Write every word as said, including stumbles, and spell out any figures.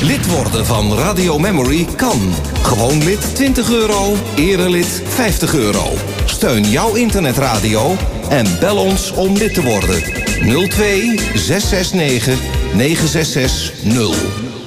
Lid worden van Radio Memory kan. Gewoon lid twintig euro, erelid vijftig euro. Steun jouw internetradio en bel ons om lid te worden. nul twee zes zes negen negen zes zes nul.